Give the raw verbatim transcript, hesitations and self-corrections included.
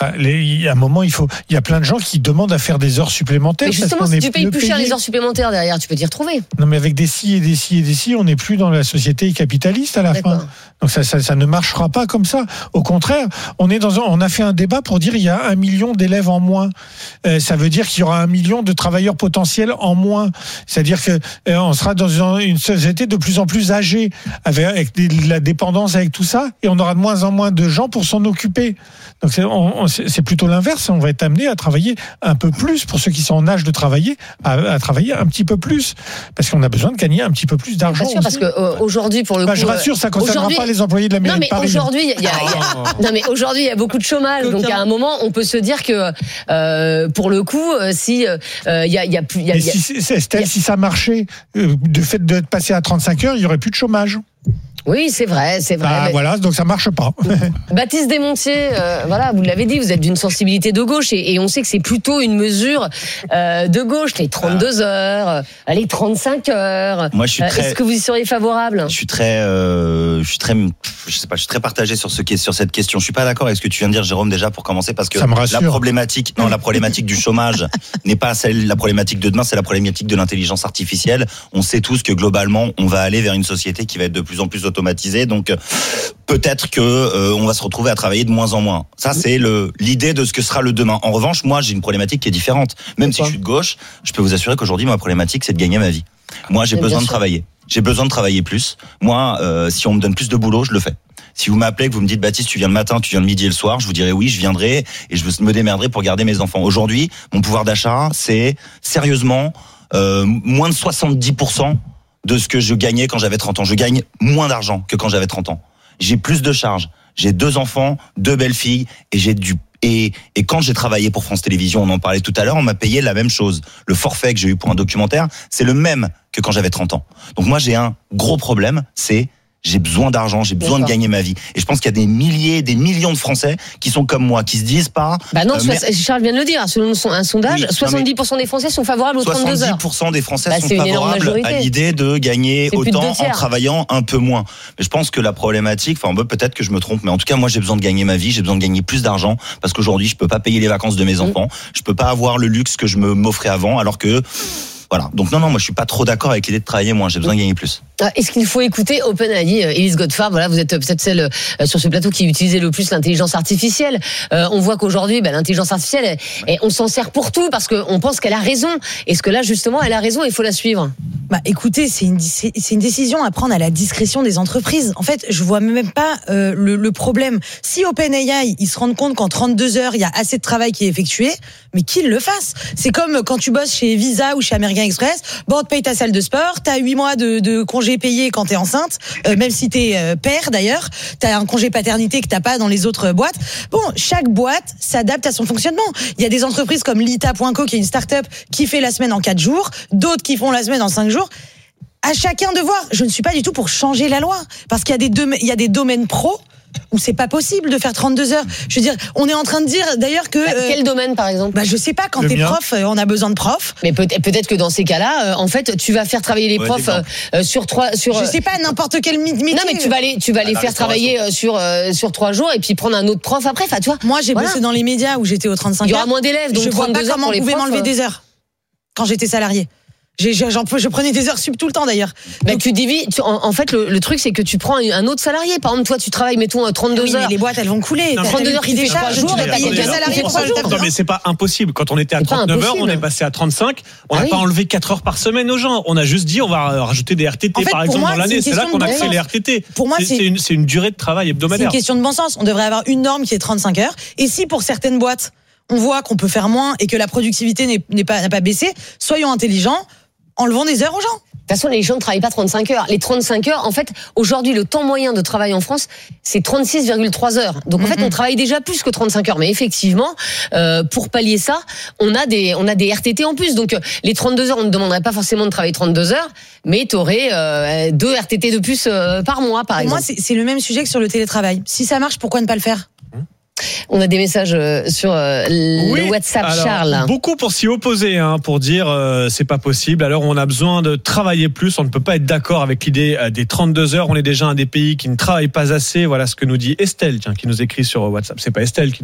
Enfin, les, il y a un moment, il faut, il y a plein de gens qui demandent à faire des heures supplémentaires. Mais justement, si tu payes plus cher les heures supplémentaires derrière, tu peux t'y retrouver. Non, mais avec des si et des si et des si, on n'est plus dans la société capitaliste à la D'accord. fin. Donc ça, ça, ça ne marchera pas comme ça. Au contraire, on est dans un, on a fait un débat pour dire il y a un million d'élèves en moins. Euh, ça veut dire qu'il y aura un million de travailleurs potentiels en moins. C'est-à-dire que euh, on sera dans une, une société de plus en plus âgée, avec, avec des, la dépendance, avec tout ça, et on aura de moins en moins de gens pour s'en occuper. Donc c'est, on, on, c'est plutôt l'inverse. On va être amené à travailler un peu plus pour ceux qui sont en âge de travailler, à, à travailler un petit peu plus, parce qu'on a besoin de gagner un petit peu plus d'argent. Bien sûr, parce que euh, aujourd'hui, pour le bah, coup, je rassure, ça ne concernera pas les employés de la mairie non, mais de Paris. Aujourd'hui, il y a, y a, non, mais aujourd'hui, il y a beaucoup de chômage. Donc, à un moment, on peut se dire que, euh, pour le coup, si il euh, y a, il y a plus, il y a, mais si, Estelle, a... si ça marchait, euh, du fait d'être passé à trente-cinq heures, il y aurait plus de chômage. Oui, c'est vrai, c'est vrai. Bah, mais... Voilà, donc ça marche pas. Baptiste Desmontiers, euh, voilà, vous l'avez dit, vous êtes d'une sensibilité de gauche et, et on sait que c'est plutôt une mesure euh, de gauche, les trente-deux heures, les trente-cinq heures. Moi, je suis très... Est-ce que vous y seriez favorable ? Je suis très, euh, je suis très, je sais pas, je suis très partagé sur ce sur cette question. Je suis pas d'accord avec ce que tu viens de dire, Jérôme, déjà pour commencer, parce que la problématique, non, la problématique du chômage n'est pas celle, la problématique de demain, c'est la problématique de l'intelligence artificielle. On sait tous que globalement, on va aller vers une société qui va être de plus en plus automatisé, donc peut-être que euh, on va se retrouver à travailler de moins en moins. Ça, c'est le l'idée de ce que sera le demain. En revanche, moi, j'ai une problématique qui est différente. Même si je suis de gauche, je peux vous assurer qu'aujourd'hui, ma problématique, c'est de gagner ma vie. Moi, j'ai Mais besoin de travailler. J'ai besoin de travailler plus. Moi, euh, si on me donne plus de boulot, je le fais. Si vous m'appelez, que vous me dites Baptiste, tu viens le matin, tu viens le midi et le soir, je vous dirai oui, je viendrai et je me démerderai pour garder mes enfants. Aujourd'hui, mon pouvoir d'achat, c'est sérieusement euh, moins de soixante-dix pour cent de ce que je gagnais quand j'avais trente ans. Je gagne moins d'argent que quand j'avais trente ans. J'ai plus de charges. J'ai deux enfants, deux belles filles, et j'ai du et et quand j'ai travaillé pour France Télévisions, on en parlait tout à l'heure, on m'a payé la même chose. Le forfait que j'ai eu pour un documentaire, c'est le même que quand j'avais trente ans. Donc moi, j'ai un gros problème, c'est j'ai besoin d'argent, j'ai besoin D'accord. de gagner ma vie. Et je pense qu'il y a des milliers, des millions de Français qui sont comme moi, qui se disent pas... Bah non, euh, mais... Charles vient de le dire, selon un sondage, oui, soixante-dix pour cent des Français sont favorables aux trente-deux heures. soixante-dix pour cent des Français bah, sont favorables à l'idée de gagner autant en travaillant un peu moins. Mais je pense que la problématique, enfin peut-être que je me trompe, mais en tout cas moi j'ai besoin de gagner ma vie, j'ai besoin de gagner plus d'argent, parce qu'aujourd'hui je peux pas payer les vacances de mes enfants, mmh. je peux pas avoir le luxe que je me m'offrais avant, alors que... Voilà. Donc non, non, moi je suis pas trop d'accord avec l'idée de travailler moins. J'ai besoin de gagner plus. Est-ce qu'il faut écouter OpenAI, Élise Godefard? Voilà, vous êtes peut-être celle euh, sur ce plateau qui utilisait le plus l'intelligence artificielle. Euh, on voit qu'aujourd'hui, bah, l'intelligence artificielle, ouais. et on s'en sert pour tout parce qu'on pense qu'elle a raison. Est-ce que là, justement, elle a raison et il faut la suivre? Bah, écoutez, c'est une, c'est une décision à prendre à la discrétion des entreprises. En fait, je vois même pas euh, le, le problème. Si OpenAI, ils se rendent compte qu'en trente-deux heures, il y a assez de travail qui est effectué, mais qu'ils le fassent. C'est comme quand tu bosses chez Visa ou chez American Express. Bon, on te paye ta salle de sport, t'as huit mois de, de congé payé quand t'es enceinte, euh, même si t'es euh, père d'ailleurs, t'as un congé paternité que t'as pas dans les autres boîtes. Bon, chaque boîte s'adapte à son fonctionnement. Il y a des entreprises comme Lita point co qui est une start-up qui fait la semaine en quatre jours, d'autres qui font la semaine en cinq jours. À chacun de voir. Je ne suis pas du tout pour changer la loi, parce qu'il y a des dom- il y a des domaines pro où c'est pas possible de faire trente-deux heures. Je veux dire, on est en train de dire d'ailleurs que... Bah, quel euh, domaine, par exemple? Bah, je sais pas, quand le t'es mien. prof, euh, on a besoin de profs. Mais peut- peut-être que dans ces cas-là, euh, en fait, tu vas faire travailler les ouais, profs euh, sur trois... Sur, je sais pas, n'importe quel métier. Non, mais tu vas les, tu vas les faire travailler euh, sur, euh, sur trois jours et puis prendre un autre prof après. Enfin, tu vois. Moi, j'ai voilà. bossé dans les médias où j'étais aux trente-cinq heures. Il y aura moins d'élèves, donc je vois pas comment on pouvait profs, m'enlever euh... des heures quand j'étais salarié. J'ai, j'en, je prenais des heures sup tout le temps d'ailleurs. Mais donc, tu divises. Tu, en, en fait, le, le truc, c'est que tu prends un autre salarié. Par exemple, toi, tu travailles, mettons, trentdeux oui, heures. Mais les boîtes, elles vont couler. Non, trente-deux heures qui fait trois jours, et il y a deux salariés trois jours. Non, mais c'est pas impossible. Quand on était à trente-neuf heures, on est passé à trente-cinq. On n'a ah oui. pas enlevé quatre heures par semaine aux gens. On a juste dit, on va rajouter des R T T, en fait, par exemple, moi, dans l'année. C'est, c'est là qu'on a créé les R T T. Pour moi, c'est, c'est, une, c'est une durée de travail hebdomadaire. C'est une question de bon sens. On devrait avoir une norme qui est trente-cinq heures. Et si pour certaines boîtes, on voit qu'on peut faire moins et que la productivité n'est, n'est pas, n'a pas baissé, soyons intelligents. Enlevons des heures aux gens. De toute façon, les gens ne travaillent pas trente-cinq heures. Les trente-cinq heures, en fait, aujourd'hui, le temps moyen de travail en France, c'est trente-six virgule trois heures. Donc, en mm-hmm. fait, on travaille déjà plus que trente-cinq heures. Mais effectivement, euh, pour pallier ça, on a des, on a des R T T en plus. Donc, les trente-deux heures, on ne demanderait pas forcément de travailler trente-deux heures, mais tu aurais euh, deux R T T de plus euh, par mois, par pour exemple. Moi, c'est, c'est le même sujet que sur le télétravail. Si ça marche, pourquoi ne pas le faire ? On a des messages sur le oui, WhatsApp, alors, Charles. Beaucoup pour s'y opposer, hein, pour dire euh, c'est pas possible. Alors on a besoin de travailler plus. On ne peut pas être d'accord avec l'idée euh, des trente-deux heures. On est déjà un des pays qui ne travaille pas assez. Voilà ce que nous dit Estelle, tiens, qui nous écrit sur WhatsApp. C'est pas Estelle qui